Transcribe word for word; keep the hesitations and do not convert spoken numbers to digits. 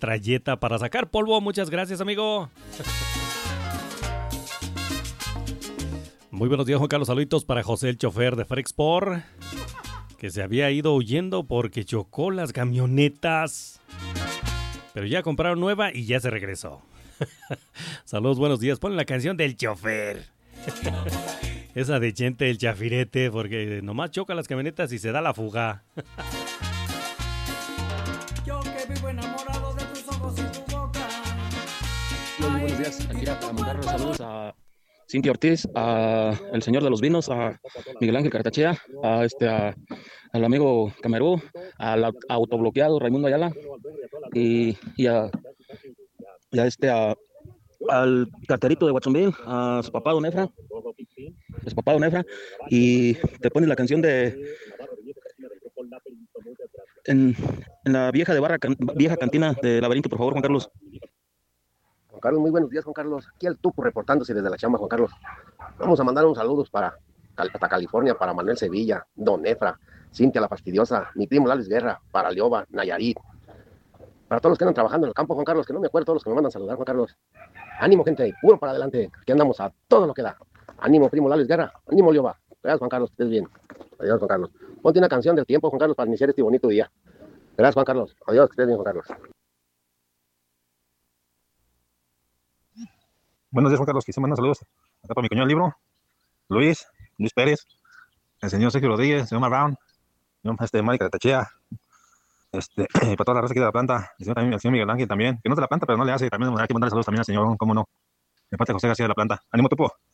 metralleta para sacar polvo. Muchas gracias, amigo. Muy buenos días, Juan Carlos. Saluditos para José, el chofer de Frexport, que se había ido huyendo porque chocó las camionetas. Pero ya compraron nueva y ya se regresó. Saludos, buenos días. Ponen la canción del chofer. Esa de Chente el Chafirete, porque nomás choca las camionetas y se da la fuga. Yo que vivo enamorado de tus ojos y tu boca. Muy buenos días. Aquí para mandar los saludos a Cintia Ortiz, a el señor de los vinos, a Miguel Ángel Cartachea, a este, a, al amigo Camerú, al autobloqueado Raimundo Ayala y, y a, y a este a, al carterito de Watsonville, a su papá Don Efra, a su papá Don Efra, y te pones la canción de en, en la vieja de barra vieja cantina de Laberinto, por favor, Juan Carlos. Juan Carlos, muy buenos días, Juan Carlos. Aquí el Tupo reportándose desde la chamba, Juan Carlos. Vamos a mandar unos saludos para hasta California, para Manuel Sevilla, Don Efra, Cintia la Fastidiosa, mi primo Lales Guerra, para Leoba, Nayarit, para todos los que andan trabajando en el campo, Juan Carlos, que no me acuerdo, todos los que me mandan saludar, Juan Carlos. Ánimo, gente, puro para adelante, aquí andamos a todo lo que da. Ánimo, primo Lales Guerra, ánimo, Leoba. Gracias, Juan Carlos, que estés bien. Adiós, Juan Carlos. Ponte una canción del tiempo, Juan Carlos, para iniciar este bonito día. Gracias, Juan Carlos. Adiós, que estés bien, Juan Carlos. Buenos días, Juan Carlos. Quisiera mandar saludos acá para mi cuñado del libro, Luis, Luis Pérez, el señor Sergio Rodríguez, el señor Marrown, el señor este, Mari Catachea, este, para toda la raza aquí de la planta, el señor, también, el señor Miguel Ángel también, que no es de la planta, pero no le hace. También hay que mandar saludos también al señor, cómo no, de parte de José García de la planta. Ánimo, Topo.